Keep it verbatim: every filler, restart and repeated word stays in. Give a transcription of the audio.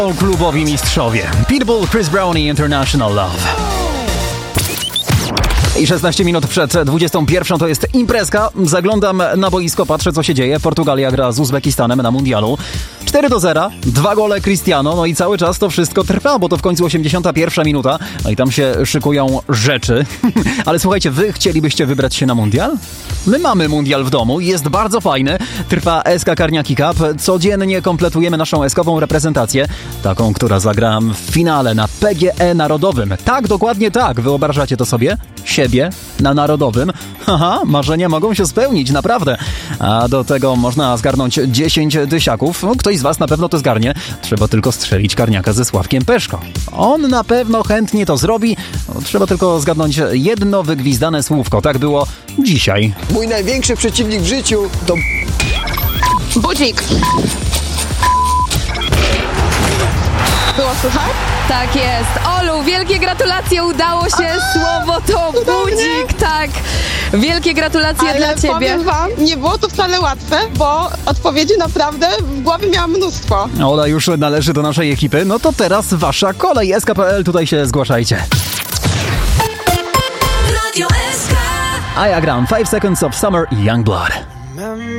Klubowi mistrzowie. Pitbull, Chris Brown i International Love. I szesnaście minut przed dwudziestą pierwszą to jest imprezka. Zaglądam na boisko, patrzę co się dzieje. Portugalia gra z Uzbekistanem na mundialu. cztery do zera, dwa gole Cristiano, no i cały czas to wszystko trwa, bo to w końcu osiemdziesiąta pierwsza minuta. No i tam się szykują rzeczy. Ale słuchajcie, wy chcielibyście wybrać się na mundial? My mamy mundial w domu, jest bardzo fajny. Trwa S K Karniaki Cup. Codziennie kompletujemy naszą eskową reprezentację. Taką, która zagra w finale na P G E Narodowym. Tak, dokładnie tak. Wyobrażacie to sobie? Siebie na Narodowym. Haha, marzenia mogą się spełnić, naprawdę. A do tego można zgarnąć dziesięć tysiaków. No, ktoś z was na pewno to zgarnie. Trzeba tylko strzelić Karniaka ze Sławkiem Peszko. On na pewno chętnie to zrobi. No, trzeba tylko zgadnąć jedno wygwizdane słówko. Tak było dzisiaj. Mój największy przeciwnik w życiu to... Budzik. Było słychać? Tak jest. Olu, wielkie gratulacje, udało się. Słowo to budzik, tak. Wielkie gratulacje Ale dla ciebie. powiem wam, nie było to wcale łatwe, bo odpowiedzi naprawdę w głowie miałam mnóstwo. Ola już należy do naszej ekipy. No to teraz wasza kolej. S K P L, tutaj się zgłaszajcie. A ja gram five Seconds of Summer i Youngblood.